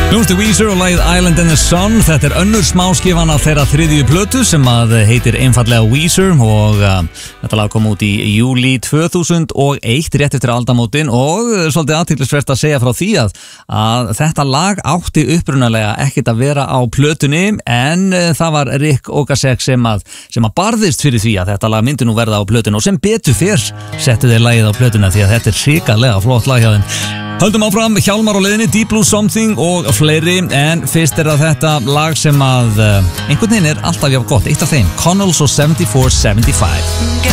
Hljómsveit Weezer og lagið Island in the Sun. Þetta önnur smáskifan af þeirra þriðju plötu sem að heitir einfallega Weezer og þetta lag kom út í júlí 2001 rétt eftir aldamótin og svolítið athyglisvert að segja frá því að þetta lag átti upprunalega ekkert að vera á plötunni en það var Rick Ocasek sem að barðist fyrir því að þetta lag myndi nú verða á plötunni og sem betur fyrr settu þeir lagið á plötuna því að þetta hrikalega flott lag hjá þeim. Höldum áfram, Hjálmar á leiðinni, Deep Blue Something og fleiri, en fyrst þetta lag sem að einhvern veginn alltaf jafn gott, eitt af þeim, Connells og 7475.